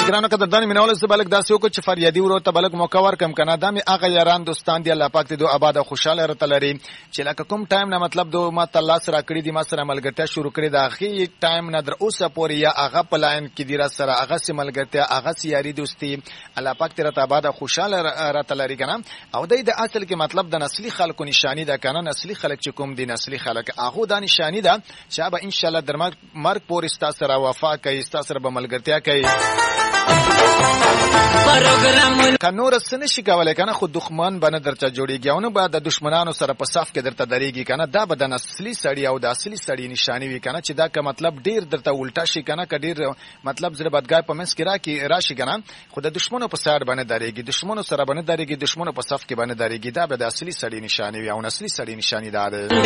ګرانو قدردان مینه ول سبلک داسې وکړو چې فریادي ورو ته بلک موقع ورکم کنه دا می هغه یاران دوستان دی الله پاک دې دو آباد او خوشاله رته لري چې لکه کوم ټایم نه مطلب دو ما الله سره کړی دی ما سره ملګرتیا شروع کړی دا اخی ټایم نه در اوسه پورې یا هغه پلاین کې دی را سره هغه سي ملګرتیا هغه سي یاري دوستي الله پاک دې رته آباد او خوشاله رته لري کنه او د اصل کې مطلب د نسلی خلکو نشانی ده کنه نسلی خلک چې کوم دي نسلی خلک هغه د نشانی ده چې به ان شاء الله در مرګ پورې ستاسو سره وفا کوي ستاسو سره به ملګرتیا کوي کنور سن شي کولای کنه خو دښمن باندې درته جوړیږي او نه به د دښمنانو سره په صف کې درته درېږي کنه دا به د نسلی سړی او د اصلي سړی نشانی وي کنه چې دا که مطلب ډیر درته الټا شي کنه که ډیر مطلب زړه بدګای په منځ کې راشي کنه خو د دښمنو په سایډ باندې درېږي دښمنو سره باندې درېږي دښمنو په صف کې باندې درېږي دا به د اصلي سړی نشانی وي او نسلی سړی نشانی ده